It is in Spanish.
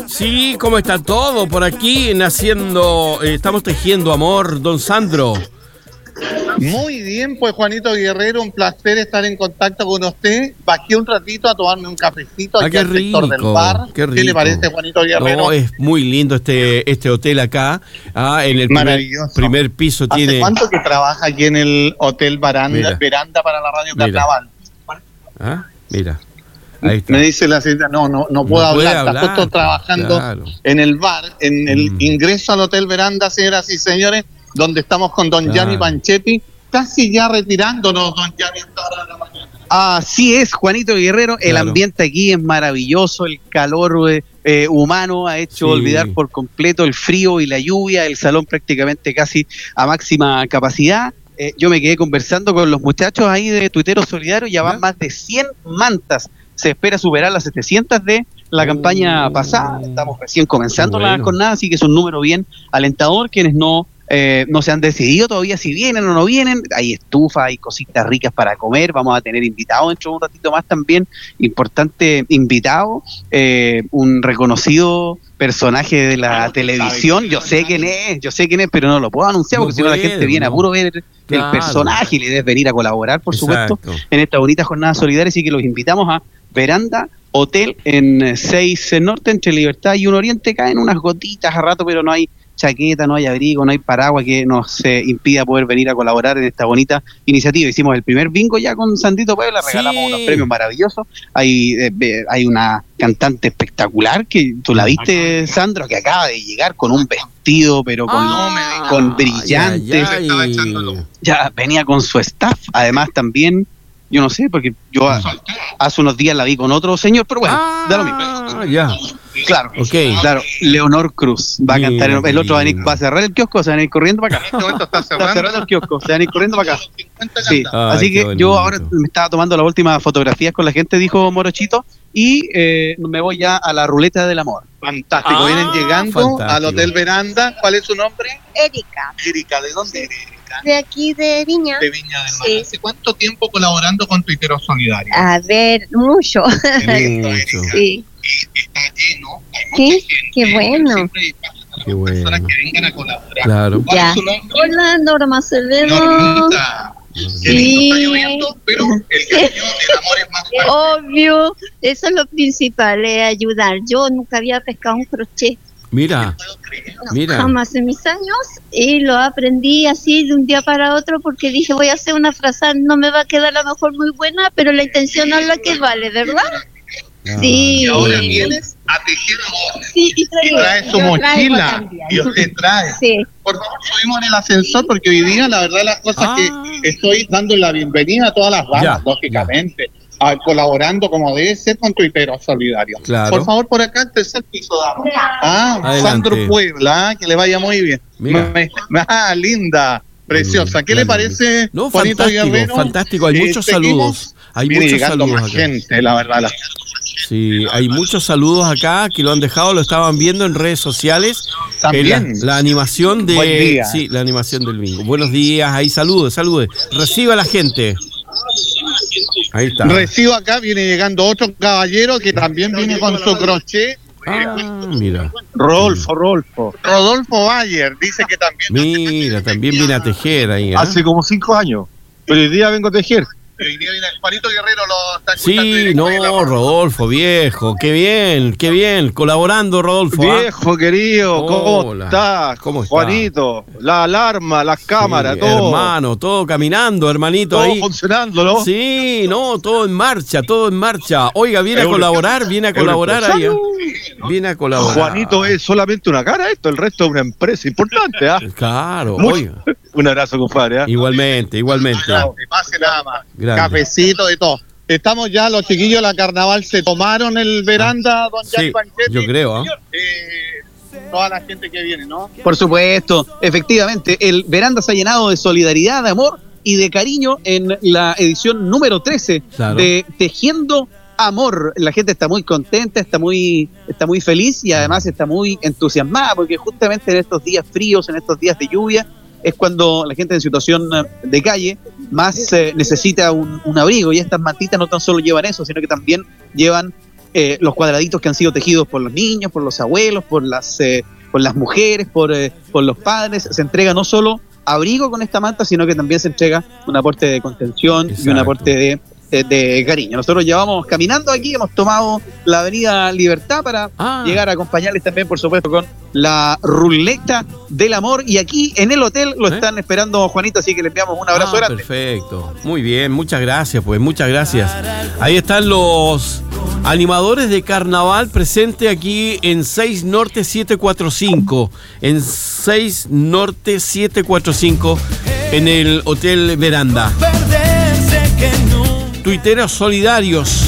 Sí, ¿cómo está todo por aquí? Estamos tejiendo amor, don Sandro. Muy bien, pues Juanito Guerrero, un placer estar en contacto con usted. Bajé un ratito a tomarme un cafecito aquí al sector del bar. Qué rico. ¿Qué le parece, Juanito Guerrero? No, es muy lindo este hotel acá. En el primer piso tiene... ¿Hace cuánto que trabaja aquí en el Hotel Veranda para la Radio Carnaval? Mira. Ahí está. Me dice la señora, no puedo hablar. Está justo trabajando en el bar, en el ingreso al Hotel Veranda, señoras y señores, donde estamos con don Gianni Panchetti, casi ya retirándonos, don Gianni, hasta ahora de la mañana. Así es, Juanito Guerrero, el ambiente aquí es maravilloso, el calor humano ha hecho olvidar por completo el frío y la lluvia, el salón prácticamente casi a máxima capacidad. Yo me quedé conversando con los muchachos ahí de Tuiteros Solidarios, ya van más de 100 mantas, se espera superar las 700 de la campaña pasada, estamos recién comenzando la jornada, así que es un número bien alentador. Quienes no se han decidido todavía si vienen o no vienen, hay estufa, hay cositas ricas para comer, vamos a tener invitados dentro de un ratito más también, importante invitado, un reconocido personaje de la televisión, yo sé quién es, pero no lo puedo anunciar porque si no la gente viene a puro ver el personaje y le debe venir a colaborar, por supuesto, en esta bonita jornada solidaria, así que los invitamos a Veranda Hotel en 6 Norte, entre Libertad y 1 Oriente. Caen unas gotitas a rato, pero no hay chaqueta, no hay abrigo, no hay paraguas que nos impida poder venir a colaborar en esta bonita iniciativa. Hicimos el primer bingo ya con Sandrito Puebla, regalamos unos premios maravillosos. Hay una cantante espectacular que tú la viste, Sandro, que acaba de llegar con un vestido, pero con brillantes. Ya venía con su staff, además también. Yo no sé, porque yo hace unos días la vi con otro señor, pero bueno, da lo mismo. Claro, claro, Leonor Cruz va a cantar, el otro va a cerrar el kiosco, se van a ir corriendo para acá. Está cerrando el kiosco, se van a ir corriendo para acá. Sí, así que yo ahora me estaba tomando las últimas fotografías con la gente, dijo Morochito, y me voy ya a la ruleta del amor. Fantástico, vienen llegando al Hotel Veranda. ¿Cuál es su nombre? Erika. Erika, ¿de dónde eres? De aquí de Viña. De Viña del Mar. ¿Hace cuánto tiempo colaborando con Tuiteros Solidarios? A ver, mucho. Sí. Y está lleno. Sí, qué bueno. Siempre hay personas que vengan a colaborar. Claro. ¿Cuál es su nombre? Hola, Norma Acevedo. Normita. Sí. Está lloviendo, pero el cariño del amor es más fuerte. Obvio, eso es lo principal, ayudar. Yo nunca había pescado un crochet. Mira. Jamás en mis años, y lo aprendí así de un día para otro porque dije voy a hacer una frase, no me va a quedar a lo mejor muy buena, pero la intención es la que vale, ¿verdad? Sí. Y ahora vienes a tejer amor. Sí, y trae su mochila y usted trae. Sí. Por favor, subimos en el ascensor porque hoy día la verdad las cosas que estoy dando la bienvenida a todas las damas, lógicamente. Colaborando como debe ser con Tuiteros Solidarios. Claro. Por favor, por acá el tercer piso, dama. Sandro Puebla, que le vaya muy bien. Linda, preciosa. ¿Qué le parece, Juanito Guerrero? Fantástico, hay muchos saludos. Hay muchos saludos acá. Gente, la verdad. Sí, hay muchos saludos acá que lo han dejado, lo estaban viendo en redes sociales. También. La animación de... Sí, la animación del bingo. Buenos días, ahí salude. Reciba a la gente. Ahí está. Recibo acá, viene llegando otro caballero que también viene con su crochet. Mira. Rodolfo Bayer dice que también. Mira, también viene a tejer ahí. Hace como 5 años. Pero hoy día vengo a tejer. Hoy día viene Juanito Guerrero, lo está escuchando. Sí, no, Rodolfo, viejo, qué bien, colaborando, Rodolfo. Viejo, querido, ¿cómo estás? ¿Cómo está? Juanito, la alarma, las cámaras, todo. Hermano, todo caminando, hermanito. Todo ahí. Funcionando, ¿no? Sí, no, todo en marcha. Oiga, viene a colaborar ahí. Viene a colaborar. Juanito es solamente una cara esto, el resto es una empresa importante, ¿ah? Claro, oiga. Un abrazo, compadre. Igualmente. Pase nada más. Grande. Cafecito y todo. Estamos ya, los chiquillos de la carnaval se tomaron el veranda, don Gianni Panchetti. Yo creo, toda la gente que viene, ¿no? Por supuesto, efectivamente, el veranda se ha llenado de solidaridad, de amor y de cariño en la edición número 13 de Tejiendo Amor. La gente está muy contenta, está muy feliz y además está muy entusiasmada porque justamente en estos días fríos, en estos días de lluvia, es cuando la gente en situación de calle más necesita un abrigo, y estas mantitas no tan solo llevan eso, sino que también llevan los cuadraditos que han sido tejidos por los niños, por los abuelos, por las mujeres, por los padres. Se entrega no solo abrigo con esta manta, sino que también se entrega un aporte de contención. Exacto. Y un aporte de cariño. Nosotros llevamos caminando aquí, hemos tomado la avenida Libertad para llegar a acompañarles también, por supuesto, con la ruleta del amor, y aquí en el hotel lo están esperando, Juanito, así que le enviamos un abrazo grande. Perfecto, muy bien, muchas gracias, pues muchas gracias. Ahí están los animadores de carnaval presentes aquí en 6 Norte 745, en 6 Norte 745, en el Hotel Veranda. Tuiteros solidarios